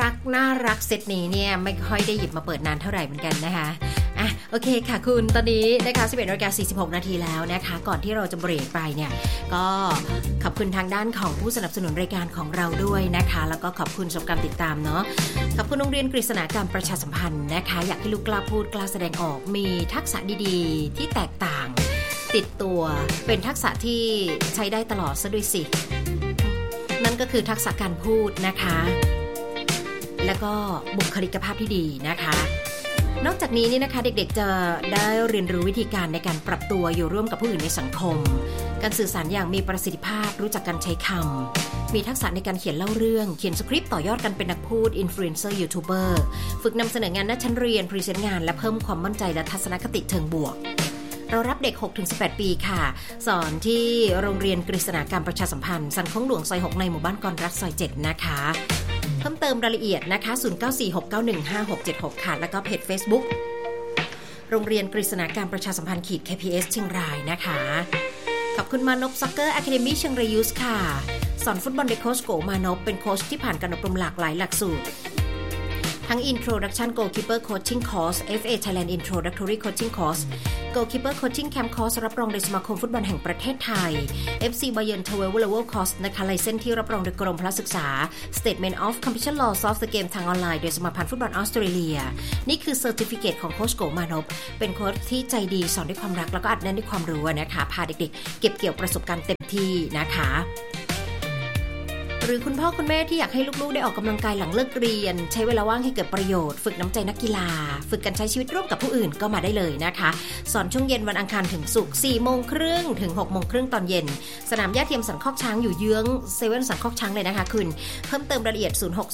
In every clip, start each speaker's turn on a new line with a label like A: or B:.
A: รักเซตนี้เนี่ยไม่ค่อยได้หยิบมาเปิดนานเท่าไหร่เหมือนกันนะคะโอเคค่ะคุณตอนนี้นะคะ 11:46 นาทีแล้วนะคะก่อนที่เราจะเบรกไปเนี่ยก็ขอบคุณทางด้านของผู้สนับสนุนรายการของเราด้วยนะคะแล้วก็ขอบคุณสำหรับการติดตามเนาะขอบคุณโรงเรียนกฤษณาการประชาสัมพันธ์นะคะอยากให้ลูกกล้าพูดกล้าแสดงออกมีทักษะดีๆที่แตกต่างติดตัวเป็นทักษะที่ใช้ได้ตลอดซะด้วยสินั่นก็คือทักษะการพูดนะคะแล้วก็บุคลิกภาพที่ดีนะคะนอกจากนี้นี่นะคะเด็กๆจะได้เรียนรู้วิธีการในการปรับตัวอยู่ร่วมกับผู้อื่นในสังคมการสื่อสารอย่างมีประสิทธิภาพรู้จักการใช้คำมีทักษะในการเขียนเล่าเรื่องเขียนสคริปต์ต่อยอดกันเป็นนักพูดอินฟลูเอนเซอร์ยูทูบเบอร์ฝึกนำเสนองานหน้าชั้นเรียนพรีเซนต์งานและเพิ่มความมั่นใจและทัศนคติเชิงบวกเรารับเด็ก 6-18 ปีค่ะสอนที่โรงเรียนกฤษณาการประชาสัมพันธ์สันคงหลวงซอย 6ในหมู่บ้านกรรัฐซอย 7นะคะเพิ่มเติมรายละเอียดนะคะ 0946915676 ค่ะแล้วก็เพจ Facebook โรงเรียนกฤษณาการประชาสัมพันธ์-KPS เชียงรายนะคะขอบคุณมานพซ็อกเกอร์อะคาเดมี่เชียงรายยูสค่ะสอนฟุตบอลโดยโค้ชโกมานพเป็นโค้ชที่ผ่านการอบรมหลากหลายหลักสูตรทั้ง Introduction Goalkeeper Coaching Course FA Thailand Introductory Coaching Course Goalkeeper Coaching Camp Course รับรองโดยสมาคมฟุตบอลแห่งประเทศไทย FC Bayern 12 Level Course นะคะไลเซนส์ที่รับรองโดยกรมพละศึกษา Statement of Competition Laws of the Game ทางออนไลน์โดยสมาพันธ์ฟุตบอลออสเตรเลียนี่คือ Certificate ของโค้ชโกมานพเป็นโค้ชที่ใจดีสอนด้วยความรักแล้วก็อัดแน่นด้วยความรู้นะคะพาเด็กๆเก็บเกี่ยวประสบการณ์เต็มที่นะคะหรือคุณพ่อคุณแม่ที่อยากให้ลูกๆได้ออกกำลังกายหลังเลิกเรียนใช้เวลาว่างให้เกิดประโยชน์ฝึกน้ำใจนักกีฬาฝึกการใช้ชีวิตร่วมกับผู้อื่นก็มาได้เลยนะคะสอนช่วงเย็นวันอังคารถึงศุกร์ 4:30 ถึง 6:30 ตอนเย็นสนามหญ้าเทียมสันคอกช้างอยู่เยื้องเซเว่นสันคอกช้างเลยนะคะคุณเพิ่มเติมรายละเอียด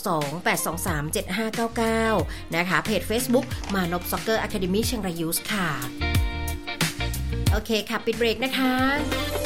A: 062-823-7599 นะคะเพจ Facebook มานพซ็อกเกอร์อะคาเดมี่เชียงรายยูสค่ะโอเคค่ะปิดเบรกนะคะ